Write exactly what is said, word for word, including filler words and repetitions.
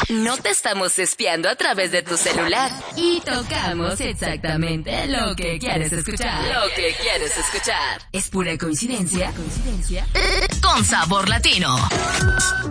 No te estamos espiando a través de tu celular. Y tocamos exactamente lo que quieres escuchar. Lo que quieres escuchar. ¿Es pura coincidencia? ¿Coincidencia? Con sabor latino.